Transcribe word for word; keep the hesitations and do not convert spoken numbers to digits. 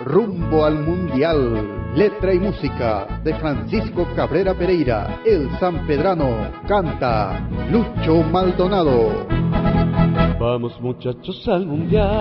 Rumbo al Mundial. Letra y música de Francisco Cabrera Pereira. El sanpedrano canta Lucho Maldonado. Vamos muchachos al Mundial.